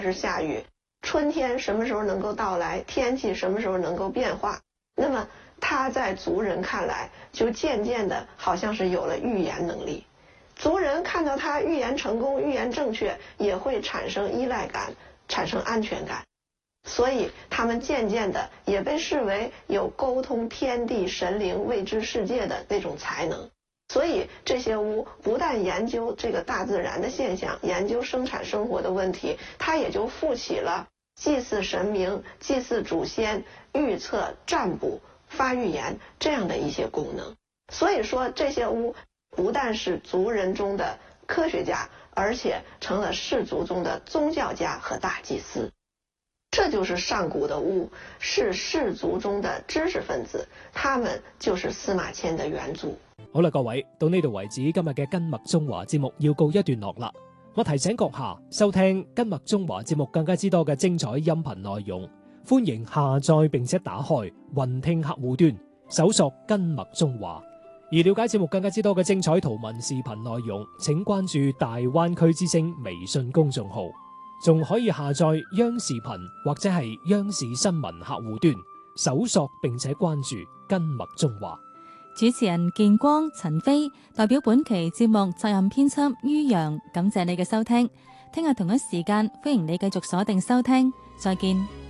是下雨，春天什么时候能够到来，天气什么时候能够变化，那么他在族人看来就渐渐的好像是有了预言能力。族人看到他预言成功，预言正确，也会产生依赖感，产生安全感，所以他们渐渐的也被视为有沟通天地神灵未知世界的那种才能。所以这些巫不但研究这个大自然的现象，研究生产生活的问题，他也就负起了祭祀神明、祭祀祖先、预测占卜、发预言这样的一些功能。所以说这些巫不但是族人中的科学家，而且成了氏族中的宗教家和大祭司。这就是上古的巫，是氏族中的知識分子，他們就是司馬遷的元祖。 好啦，各位，到呢度為止，今日嘅根脈中華節目要告一段落啦。我提醒閣下收聽根脈中華節目更加之多嘅精彩音頻內容，歡迎下載並且打開雲聽客戶端，搜索根脈中華。而了解節目更加之多嘅精彩圖文視頻內容，請關注大灣區之聲微信公眾號，仲可以下載央視頻或者係央視新聞客戶端，搜索並且關注根脈中華。 主持人建光、陳飛代表本期節目責任編輯于洋，感謝你嘅收聽。聽日同一時間歡迎你繼續鎖定收聽，再見。